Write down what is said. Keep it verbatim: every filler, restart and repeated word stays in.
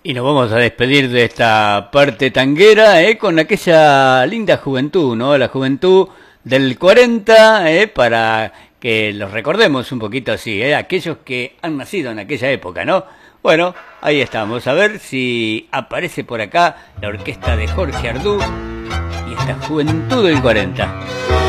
Y nos vamos a despedir de esta parte tanguera, ¿eh? Con aquella linda juventud, ¿no? La juventud del cuarenta, ¿eh? Para que los recordemos un poquito así, ¿eh? Aquellos que han nacido en aquella época, ¿no? Bueno, ahí estamos. A ver si aparece por acá la orquesta de Jorge Ardú y esta juventud del cuarenta.